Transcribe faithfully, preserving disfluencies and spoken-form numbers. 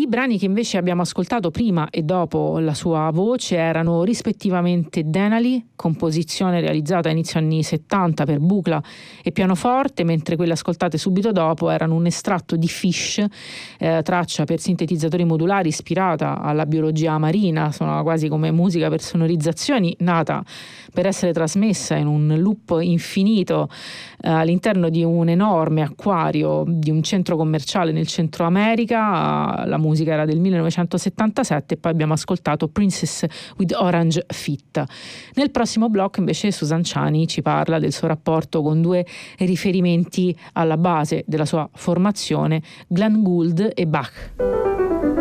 brani che invece abbiamo ascoltato prima e dopo la sua voce erano rispettivamente Denali, composizione realizzata a inizio anni settanta per bucla e pianoforte, mentre quelle ascoltate subito dopo erano un estratto di Fish, eh, traccia per sintetizzatori modulari ispirata alla biologia marina, suona quasi come musica per sonorizzazioni, nata per essere trasmessa in un loop infinito eh, all'interno di un enorme acquario di un centro commerciale nel Centro America. La musica era del millenovecentosettantasette e poi abbiamo ascoltato Princess with Orange Feet. Nel prossimo blocco invece Susan Ciani ci parla del suo rapporto con due riferimenti alla base della sua formazione, Glenn Gould e Bach.